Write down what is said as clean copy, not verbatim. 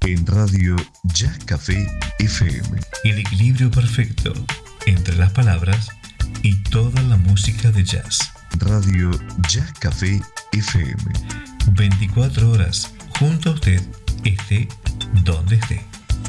en Radio Jazz Café FM. El equilibrio perfecto entre las palabras y toda la música de jazz. Radio Jazz Café FM. 24 horas junto a usted, esté donde esté.